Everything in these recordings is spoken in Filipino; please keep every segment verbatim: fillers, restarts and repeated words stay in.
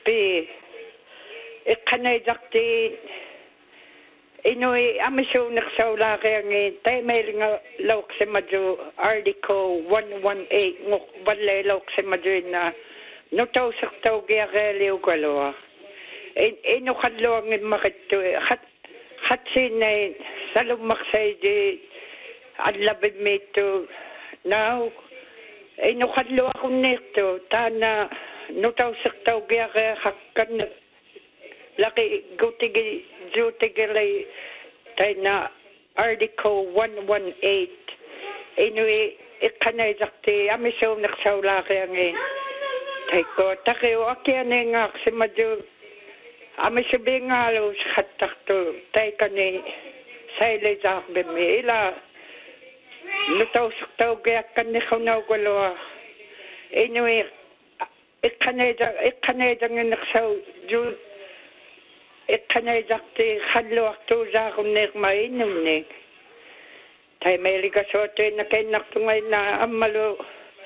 be ik kanedakti inui amisunak sa ulaki taimailinga lauk si maju article one eighteen ngok balay lauk si maju na notaw saktaw giyakali ugaloa in ino kadluangin makito hat hatsinay salumaksay di adlabid mito now ino kadluwa ko nito tana notaw saktaw giyakali hakkan laki gutigi jutigilay tayo na article one eighteen inui ikanay zakti amiso naksawlaki ang eh tayo ko takiyo akiyan eh nga kasi madyo amiso bingalo sa katakto tayo ka ni sailay zakbi mi ila nutaw saktaw gayak ka ni kaunaw galoa inui ikanay ikanay nga naksaw jud ikanay zakti khadlo akto za kunek mainum nek tay meliga sote na kay naktungay na amalo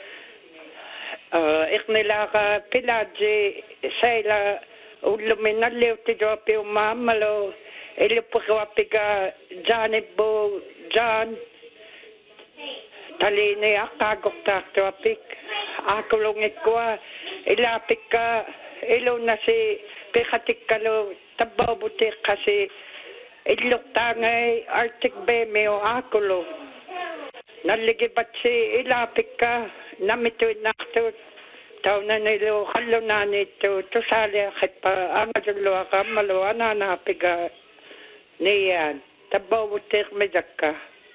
uh, iknila ka pilaji sayla ulumin na lewti do pi umamalo ilipakawapiga janibo jan talini akagok takto apik akulungit ko ilapik ka ilo na si pikatik kalo tabaw buti kasi ilok tangay artik be meo akulo naligibat si ilapik ka namito nakto tao na nilo halo na nito to sali akit pa ang adulo ka malo ananapiga niyan tabaw buti medak ka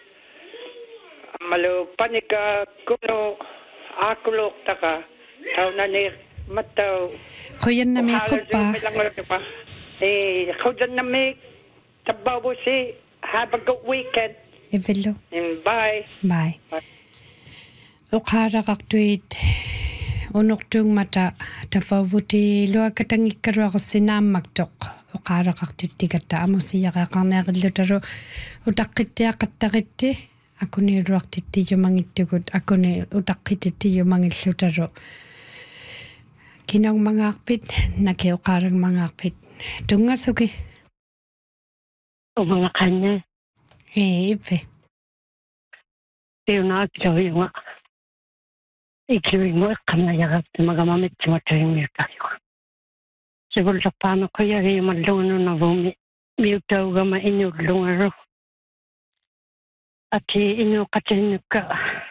malo panika kuno akulo taka tao na ni mataw kuyan na may kupa eh, kaudan na may tabaw si have a good weekend. Evelo. And bye. Bye. Ukara kaktuit unok tung mata tafavuti loa katangikaro ako sinam magtok. Ukara kaktuit tigata amo siya kakanagilutaro utakiti akatakiti ako ni ruaktiti yung mangitugot ako ni utakiti yung mangilutaro. Kinang mga akpit, nakiukarang mga akpit. Tunga suki. O mga kanya. Eh, ipe. Tiyo na akilawi nga. Ikiwi mo, kanayagap na magamamit si matayo miyo tayo. Siguro sa paano ko yari yung malungo na bumi. Miyo tayo ga mainulong aro. At inyo katinyo ka.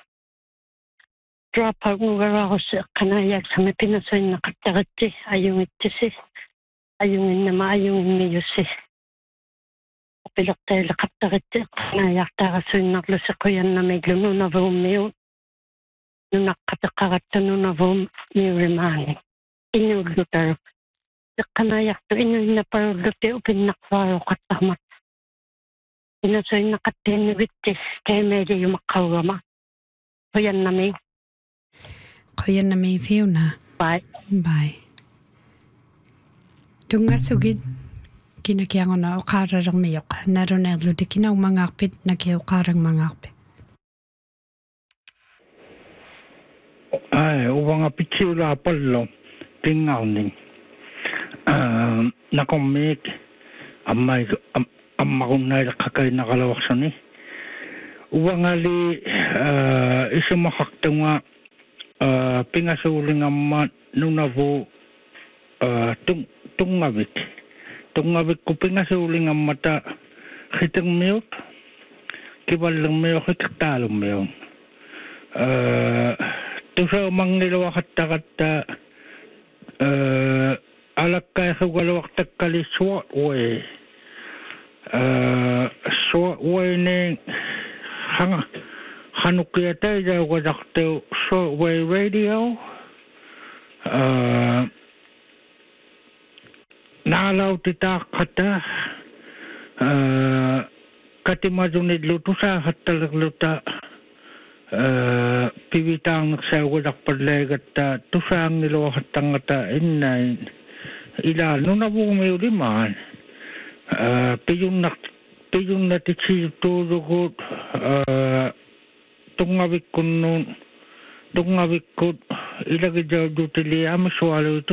Drop out mo gara ako sa kanayag sa may pinasoy na katakati. Ayungit si. Ayungin na maayungin niyo si. Pilak tayo lakatakati. Kanayag takasoy na klo sa kuyan na may luno na voom niyo. Nung nakatakakat no na voom niyo rimani. Inulo tayo. Sa kanayag to inuin na parulo tayo pinakwaro katamat. Pinasoy na katinibiti. Kaya medyo yung makawama. Kuyan na may. Kuyan na may Fiona. Bye. Bye. Tunga sugid. Kinakiyango na ukararang mayok. Naroon na luti kinaw mga akpit. Nakiukarang mga akpit. Ay, uwang apit sila palo. Tingaw ni. Uh, nakomik. Amay, am, amakunay kakay nakalawaksan ni. Uwang ali, uh, isa makakta nga Uh, pingasuling ang nunavo uh, tung tungawik tungawik ko pingasuling ang mata kitang miyot kibalang miyot kitaktalong miyot uh, to sa mangilawa katakata uh, alak kaya kagalawak takali swat way uh, swat way ni hanga Hanukia tayo ko dakto shortwave radio. Uh, Naalaw tita kata uh, katimadunid luto sa hatalagluta uh, pibitang nagsawa dakpadlegat tusang nilo hatangata inay ila no na bumayo liman uh, piyong nak piyong natitsi tudugot uh, tungawik kun nun tungawik kun ilagay daw dutili amaswalo ito